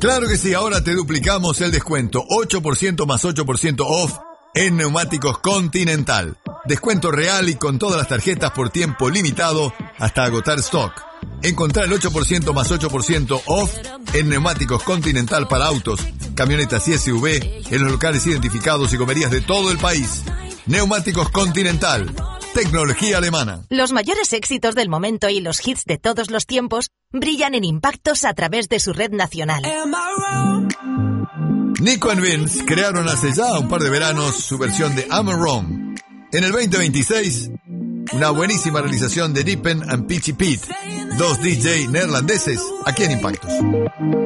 Claro que sí, ahora te duplicamos el descuento. 8% más 8% off en neumáticos Continental. Descuento real y con todas las tarjetas por tiempo limitado hasta agotar stock. Encontrar el 8% más 8% off en neumáticos Continental para autos, camionetas y SUV en los locales identificados y comerías de todo el país. Neumáticos Continental. Tecnología alemana. Los mayores éxitos del momento y los hits de todos los tiempos brillan en Impactos a través de su red nacional. Nico and Vince crearon hace ya un par de veranos su versión de I'm Wrong. En el 2026, una buenísima realización de Dippen and Peachy Pete, dos DJ neerlandeses aquí en Impactos.